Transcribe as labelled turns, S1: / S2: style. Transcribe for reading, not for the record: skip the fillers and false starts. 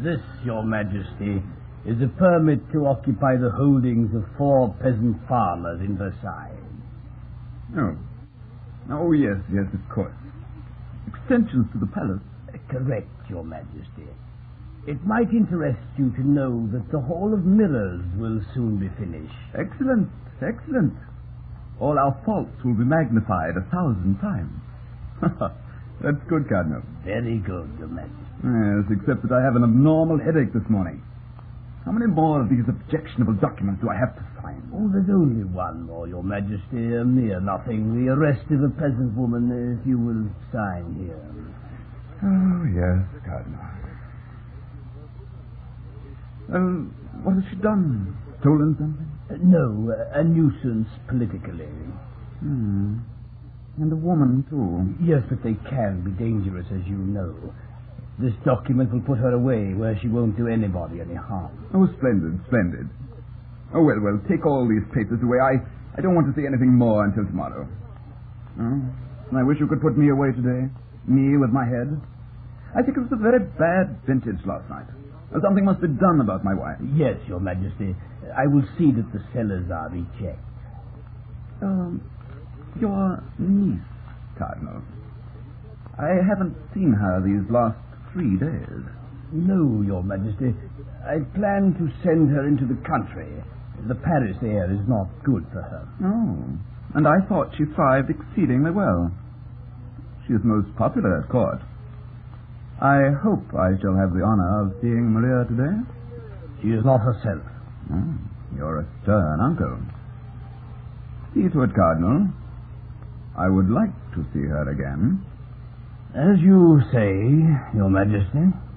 S1: This, Your Majesty, is a permit to occupy the holdings of 4 peasant farmers in Versailles.
S2: Oh, yes, of course. Extensions to the palace.
S1: Correct, Your Majesty. It might interest you to know that the Hall of Mirrors will soon be finished.
S2: Excellent. All our faults will be magnified 1,000 times. That's good, Cardinal.
S1: Very good, Your Majesty.
S2: Yes, except that I have an abnormal headache this morning. How many more of these objectionable documents do I have to sign?
S1: Oh, there's only one more, Your Majesty. A mere nothing. The arrest of a peasant woman, if you will sign here.
S2: Oh, yes, Cardinal. What has she done? Stolen something?
S1: No, a nuisance politically.
S2: And a woman, too.
S1: Yes, but they can be dangerous, as you know. This document will put her away where she won't do anybody any harm.
S2: Oh, splendid. Oh, well, take all these papers away. I don't want to see anything more until tomorrow. Oh, I wish you could put me away today. Me with my head. I think it was a very bad vintage last night. Something must be done about my wife.
S1: Yes, Your Majesty. I will see that the cellars are rechecked.
S2: Your niece, Cardinal. I haven't seen her these last 3 days.
S1: No, Your Majesty. I plan to send her into the country. The Paris air is not good for her.
S2: Oh, and I thought she thrived exceedingly well. She is most popular at court. I hope I shall have the honor of seeing Maria today.
S1: She is not herself.
S2: Oh, you're a stern uncle. See to it, Cardinal. I would like to see her again.
S1: As you say, Your Majesty.